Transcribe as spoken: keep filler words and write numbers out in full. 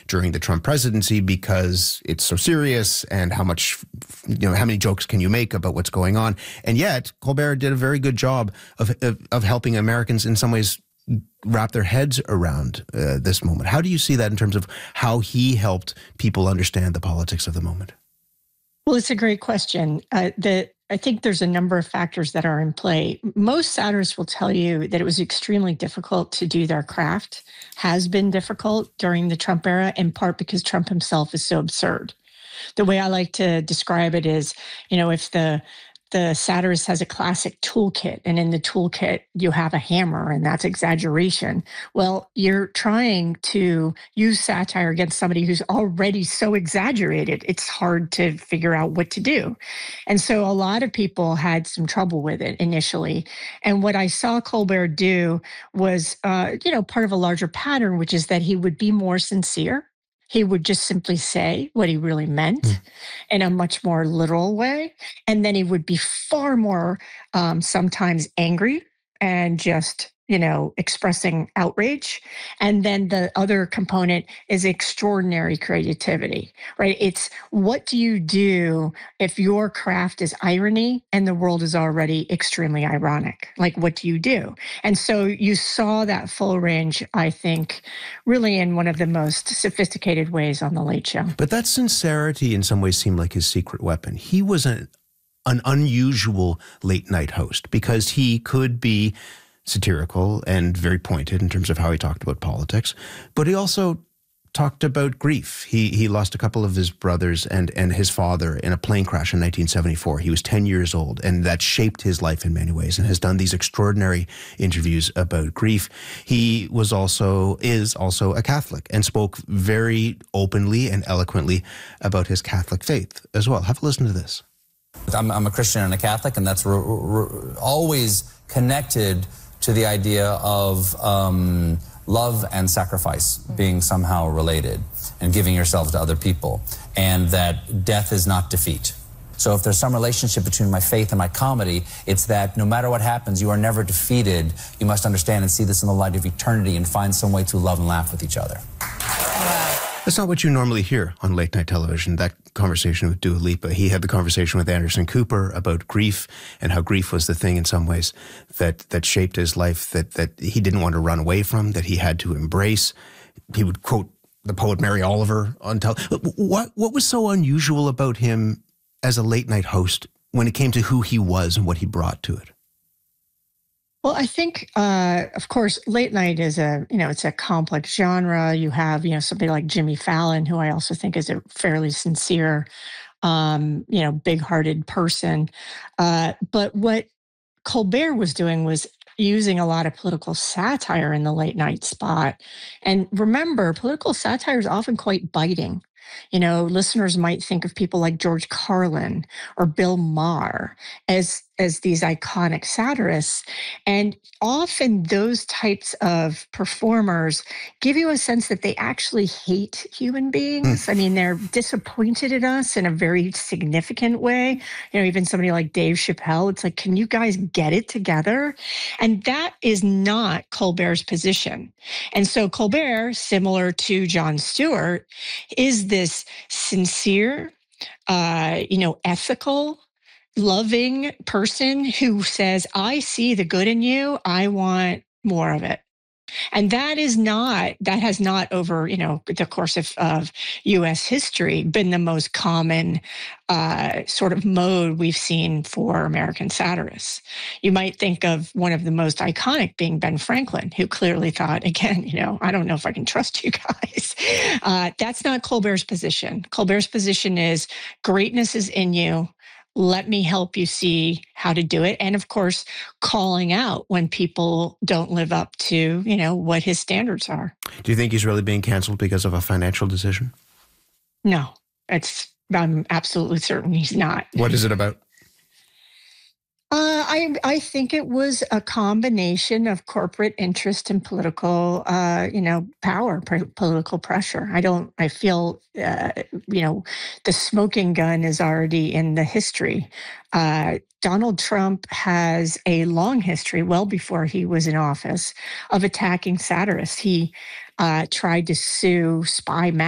during the Trump presidency because it's so serious and how much, you know, how many jokes can you make about what's going on? And yet Colbert did a very good job of, of, of helping Americans in some ways wrap their heads around uh, this moment. How do you see that in terms of how he helped people understand the politics of the moment? Well, it's a great question. Uh, the, I think there's a number of factors that are in play. Most satirists will tell you that it was extremely difficult to do their craft, has been difficult during the Trump era, in part because Trump himself is so absurd. The way I like to describe it is, you know, if the the satirist has a classic toolkit, and in the toolkit you have a hammer, and that's exaggeration. Well, you're trying to use satire against somebody who's already so exaggerated, it's hard to figure out what to do. And so a lot of people had some trouble with it initially. And what I saw Colbert do was, uh, you know, part of a larger pattern, which is that he would be more sincere. He would just simply say what he really meant mm. in a much more literal way. And then he would be far more um, sometimes angry and just, you know, expressing outrage. And then the other component is extraordinary creativity, right? It's what do you do if your craft is irony and the world is already extremely ironic? Like, what do you do? And so you saw that full range, I think, really in one of the most sophisticated ways on The Late Show. But that sincerity in some ways seemed like his secret weapon. He was an, an unusual late night host because he could be satirical and very pointed in terms of how he talked about politics, but he also talked about grief. He he lost a couple of his brothers and and his father in a plane crash in nineteen seventy-four. He was ten years old, and that shaped his life in many ways, and has done these extraordinary interviews about grief. He was also, is also a Catholic, and spoke very openly and eloquently about his Catholic faith as well. Have a listen to this. I'm, I'm a Christian and a Catholic, and that's re re always connected to the idea of um, love and sacrifice being somehow related, and giving yourself to other people, and that death is not defeat. So if there's some relationship between my faith and my comedy, it's that no matter what happens, you are never defeated. You must understand and see this in the light of eternity and find some way to love and laugh with each other. That's not what you normally hear on late night television, that conversation with Dua Lipa. He had the conversation with Anderson Cooper about grief and how grief was the thing in some ways that that shaped his life, that, that he didn't want to run away from, that he had to embrace. He would quote the poet Mary Oliver on television. What, what was so unusual about him as a late night host when it came to who he was and what he brought to it? Well, I think, uh, of course, late night is a, you know, it's a complex genre. You have, you know, somebody like Jimmy Fallon, who I also think is a fairly sincere, um, you know, big-hearted person. Uh, but what Colbert was doing was using a lot of political satire in the late night spot. And remember, political satire is often quite biting. You know, listeners might think of people like George Carlin or Bill Maher as as these iconic satirists. And often those types of performers give you a sense that they actually hate human beings. I mean, they're disappointed in us in a very significant way. You know, even somebody like Dave Chappelle, it's like, can you guys get it together? And that is not Colbert's position. And so Colbert, similar to Jon Stewart, is this sincere, uh, you know, ethical, loving person who says, I see the good in you. I want more of it. And that is not, that has not over, you know, the course of, of U S history been the most common uh, sort of mode we've seen for American satirists. You might think of one of the most iconic being Ben Franklin, who clearly thought, again, you know, I don't know if I can trust you guys. Uh, that's not Colbert's position. Colbert's position is greatness is in you. Let me help you see how to do it. And of course, calling out when people don't live up to, you know, what his standards are. Do you think he's really being canceled because of a financial decision? No, it's, I'm absolutely certain he's not. What is it about? Uh, I I think it was a combination of corporate interest and political, uh, you know, power, political pressure. I don't. I feel, uh, you know, the smoking gun is already in the history. Uh, Donald Trump has a long history, well before he was in office, of attacking satirists. He uh, tried to sue Spy Magazine